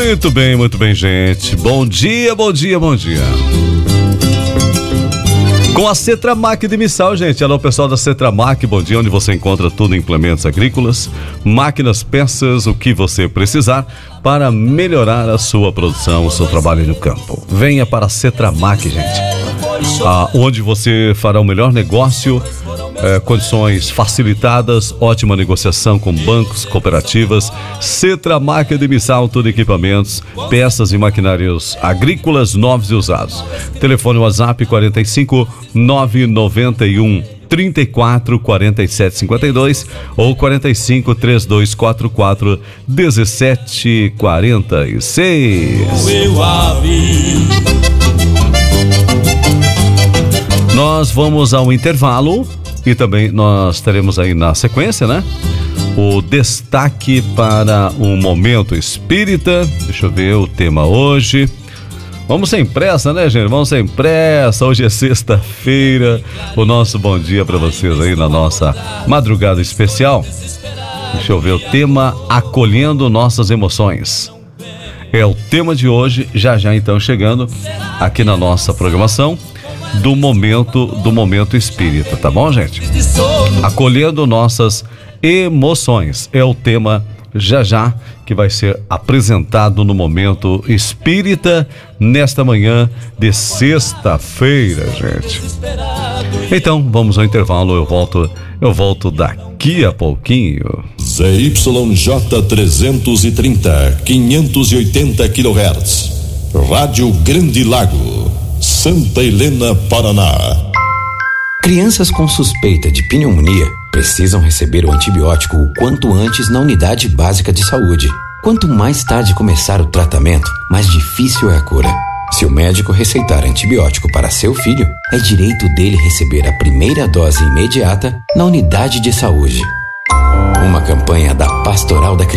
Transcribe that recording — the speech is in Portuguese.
Muito bem, gente. Bom dia. Com a Cetramac de Missal, gente. Alô, pessoal da Cetramac, bom dia, onde você encontra tudo em implementos agrícolas, máquinas, peças, o que você precisar para melhorar a sua produção, o seu trabalho no campo. Venha para a Cetramac, gente. Onde você fará o melhor negócio, condições facilitadas, ótima negociação com bancos, cooperativas. Cetramac de Missal, tudo equipamentos, peças e maquinários agrícolas novos e usados. Telefone WhatsApp 45 991 34 47 52 ou 45 3244 17 46. Nós vamos ao intervalo e também nós teremos aí na sequência, né? O destaque para um momento espírita. Deixa eu ver o tema hoje. Vamos sem pressa, né, gente? Vamos sem pressa. Hoje é sexta-feira. O nosso bom dia para vocês aí na nossa madrugada especial. Deixa eu ver o tema: acolhendo nossas emoções. É o tema de hoje, já então chegando aqui na nossa programação do momento espírita, tá bom, gente? Acolhendo nossas emoções é o tema já que vai ser apresentado no momento espírita nesta manhã de sexta-feira, gente. Então, vamos ao intervalo, eu volto daqui a pouquinho. ZYJ 330, 580 kHz. Rádio Grande Lago, Santa Helena, Paraná. Crianças com suspeita de pneumonia precisam receber o antibiótico o quanto antes na unidade básica de saúde. Quanto mais tarde começar o tratamento, mais difícil é a cura. Se o médico receitar antibiótico para seu filho, é direito dele receber a primeira dose imediata na unidade de saúde. Uma campanha da Pastoral da Criança.